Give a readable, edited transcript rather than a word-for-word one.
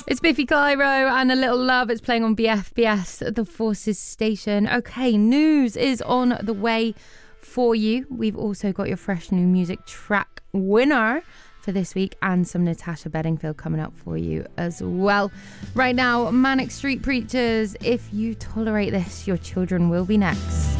It's Biffy Clyro and A Little Love. It's playing on BFBS, the Forces station. Okay, news is on the way for you. We've also got your fresh new music track winner for this week and some Natasha Bedingfield coming up for you as well. Right now, Manic Street Preachers, If You Tolerate This, Your Children Will Be Next.